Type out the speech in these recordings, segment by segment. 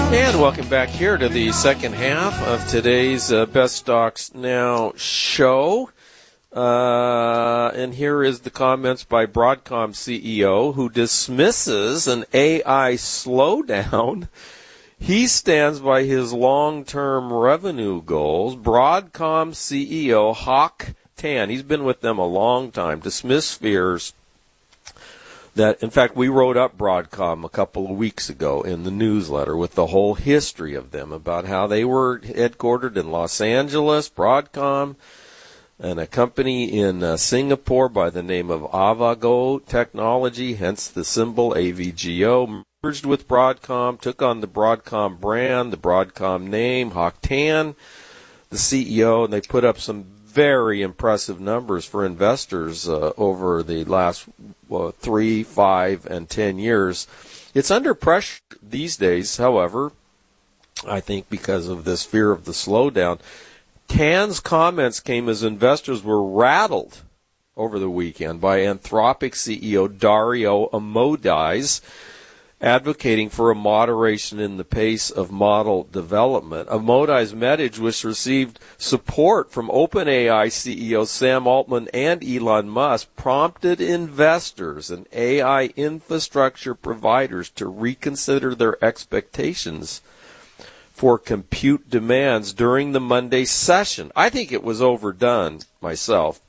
And welcome back here to the second half of today's Best Stocks Now show. And here is the comments by Broadcom CEO who dismisses an AI slowdown. He stands by his long-term revenue goals. Broadcom CEO Hock Tan, he's been with them a long time, dismissed fears that, in fact, we wrote up Broadcom a couple of weeks ago in the newsletter with the whole history of them about how they were headquartered in Los Angeles, Broadcom, and a company in Singapore by the name of Avago Technology, hence the symbol AVGO, merged with Broadcom, took on the Broadcom brand, the Broadcom name, Hock Tan, the CEO, and they put up some very impressive numbers for investors over the last 3, 5, and 10 years. It's under pressure these days, however, I think because of this fear of the slowdown. Tan's comments came as investors were rattled over the weekend by Anthropic CEO Dario Amodei's advocating for a moderation in the pace of model development. Amodei's message, which received support from OpenAI CEO Sam Altman and Elon Musk, prompted investors and AI infrastructure providers to reconsider their expectations for compute demands during the Monday session. I think it was overdone myself.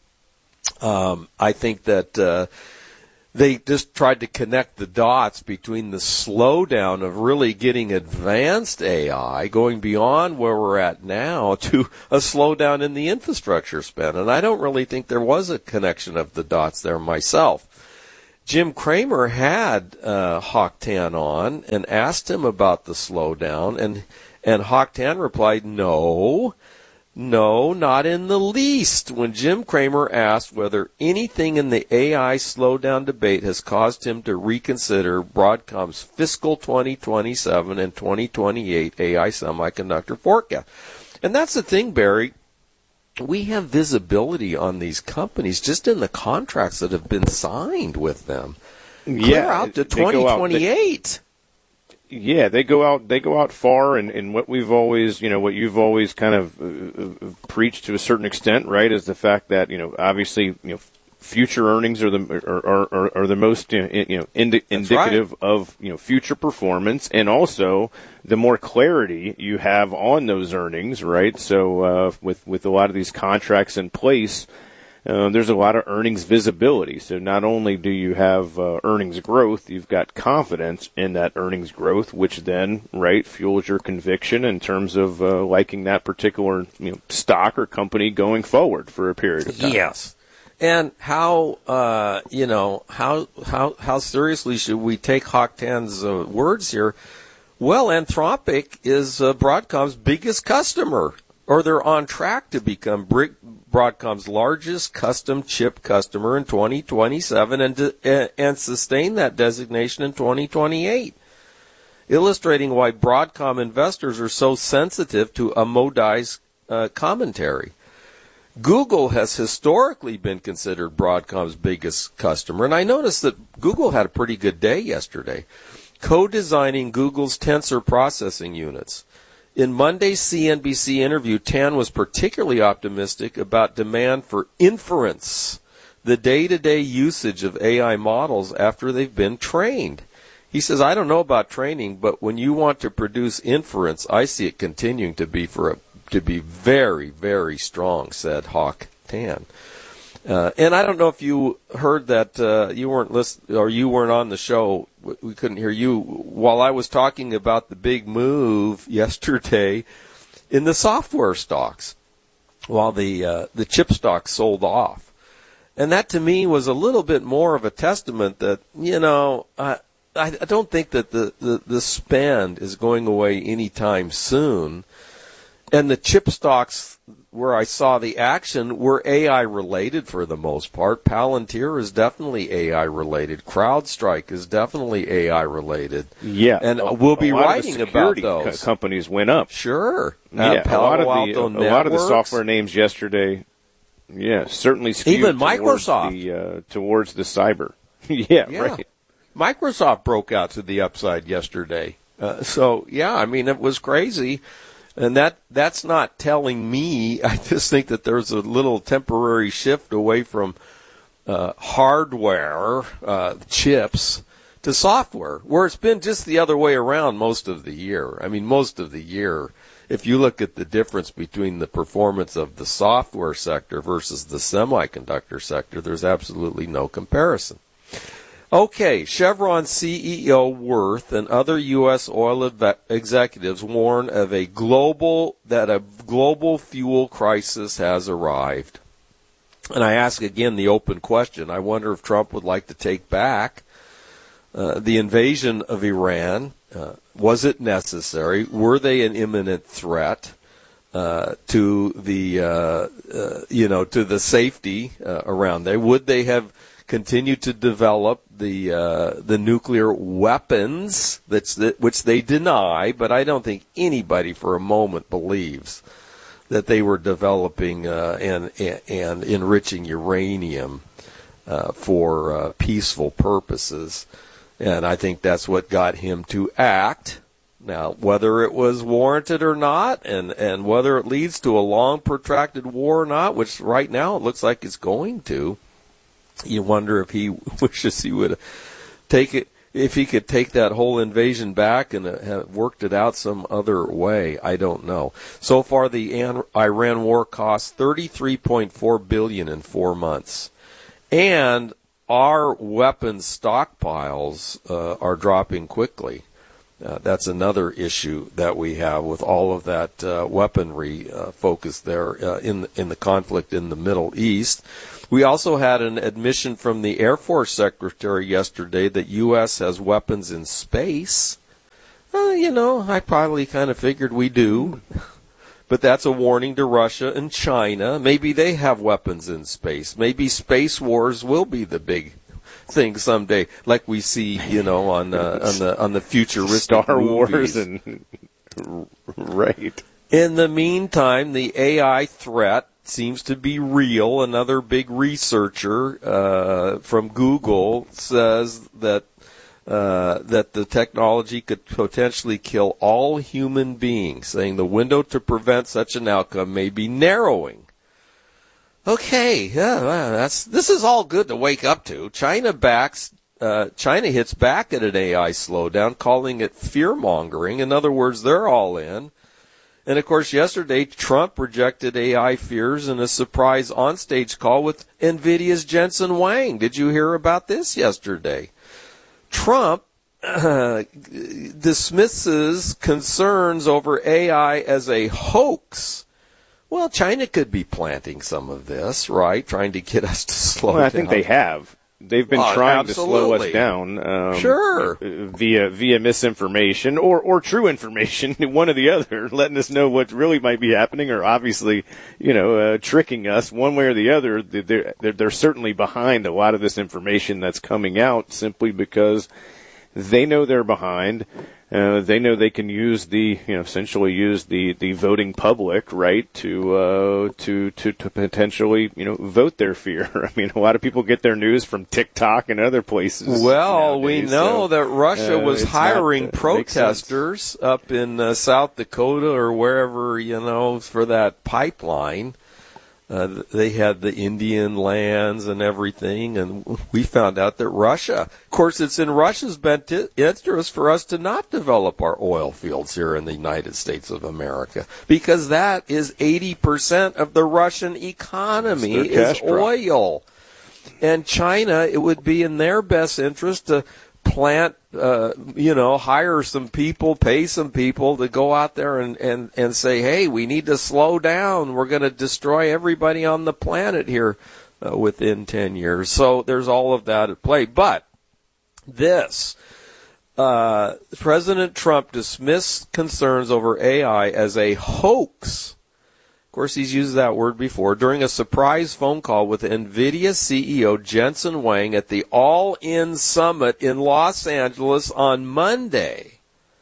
I think that they just tried to connect the dots between the slowdown of really getting advanced AI, going beyond where we're at now, to a slowdown in the infrastructure spend. And I don't really think there was a connection of the dots there myself. Jim Cramer had Hock Tan on and asked him about the slowdown, and Hock Tan replied, No, not in the least. When Jim Cramer asked whether anything in the AI slowdown debate has caused him to reconsider Broadcom's fiscal 2027 and 2028 AI semiconductor forecast. And that's the thing, Barry. We have visibility on these companies just in the contracts that have been signed with them. Clear out to 2028. They go out far, and what we've always, what you've always kind of preached to a certain extent, right, is the fact that, obviously, future earnings are the most, indicative of, future performance, and also the more clarity you have on those earnings, right? So, with a lot of these contracts in place, there's a lot of earnings visibility. So not only do you have earnings growth, you've got confidence in that earnings growth, which then, right, fuels your conviction in terms of liking that particular stock or company going forward for a period of time. Yes. And how seriously should we take Hock Tan's words here? Well, Anthropic is Broadcom's biggest customer, or they're on track to become Broadcom's largest custom chip customer in 2027 and sustain that designation in 2028, illustrating why Broadcom investors are so sensitive to Amodei's commentary. Google has historically been considered Broadcom's biggest customer, and I noticed that Google had a pretty good day yesterday, co-designing Google's tensor processing units. In Monday's CNBC interview, Tan was particularly optimistic about demand for inference, the day-to-day usage of AI models after they've been trained. He says, I don't know about training, but when you want to produce inference, I see it continuing to be very, very strong, said Hock Tan. And I don't know if you heard that you weren't on the show. We couldn't hear you while I was talking about the big move yesterday in the software stocks, while the chip stocks sold off. And that to me was a little bit more of a testament that, I don't think that the spend is going away anytime soon. And the chip stocks where I saw the action were AI related for the most part. Palantir is definitely AI related. CrowdStrike is definitely AI related. Yeah, and we'll be writing about those. Companies went up. Sure. Yeah, a lot of the software names yesterday. Yeah, certainly skewed even Microsoft towards the cyber. Yeah, right. Microsoft broke out to the upside yesterday. So, yeah, I mean, it was crazy. And that's not telling me. I just think that there's a little temporary shift away from hardware, chips, to software, where it's been just the other way around most of the year. I mean, most of the year, if you look at the difference between the performance of the software sector versus the semiconductor sector, there's absolutely no comparison. Okay, Chevron CEO Wirth and other U.S. oil executives warn of a global fuel crisis has arrived. And I ask again the open question. I wonder if Trump would like to take back the invasion of Iran. Was it necessary? Were they an imminent threat to the safety around there? Would they have continued to develop the nuclear weapons which they deny? But I don't think anybody for a moment believes that they were developing and enriching uranium for peaceful purposes. And I think that's what got him to act. Now, whether it was warranted or not, and whether it leads to a long, protracted war or not, which right now it looks like it's going to, you wonder if he wishes he would take it, if he could take that whole invasion back and have worked it out some other way. I don't know. So far, the Iran war cost $33.4 billion in 4 months, and our weapons stockpiles are dropping quickly. That's another issue that we have with all of that weaponry focus there in the conflict in the Middle East. We also had an admission from the Air Force Secretary yesterday that U.S. has weapons in space. I probably kind of figured we do. But that's a warning to Russia and China. Maybe they have weapons in space. Maybe space wars will be the big thing someday, like we see, on the futuristic Star movies. Wars and right. In the meantime, the AI threat seems to be real. Another big researcher from Google says that the technology could potentially kill all human beings, saying the window to prevent such an outcome may be narrowing. Okay, this is all good to wake up to. China hits back at an AI slowdown, calling it fear-mongering. In other words, they're all in. And, of course, yesterday, Trump rejected AI fears in a surprise onstage call with NVIDIA's Jensen Huang. Did you hear about this yesterday? Trump dismisses concerns over AI as a hoax. Well, China could be planting some of this, right? Trying to get us to slow down. I think they have. They've been trying to slow us down. Sure. Via misinformation or true information, one or the other, letting us know what really might be happening, or obviously, tricking us one way or the other. They're certainly behind a lot of this information that's coming out simply because they know they're behind. They know they can use essentially use the voting public, right, to potentially, vote their fear. I mean, a lot of people get their news from TikTok and other places. Well, nowadays, we know that Russia was hiring protesters up in South Dakota or wherever, for that pipeline. They had the Indian lands and everything, and we found out that Russia, of course, it's in Russia's best interest for us to not develop our oil fields here in the United States of America, because that is 80% of the Russian economy is oil. And China, it would be in their best interest to plant, hire some people, pay some people to go out there and say, hey, we need to slow down. We're going to destroy everybody on the planet here within 10 years. So there's all of that at play. But President Trump dismissed concerns over AI as a hoax. Of course, he's used that word before, during a surprise phone call with NVIDIA CEO Jensen Huang at the All-In Summit in Los Angeles on Monday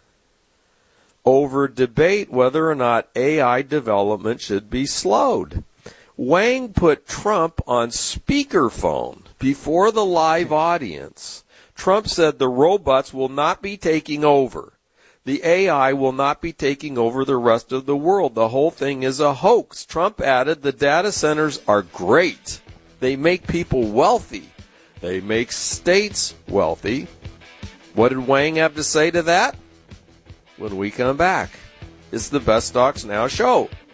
over debate whether or not AI development should be slowed. Huang put Trump on speakerphone before the live audience. Trump said the robots will not be taking over. The AI will not be taking over the rest of the world. The whole thing is a hoax. Trump added the data centers are great. They make people wealthy. They make states wealthy. What did Wang have to say to that? When we come back, it's the Best Stocks Now show.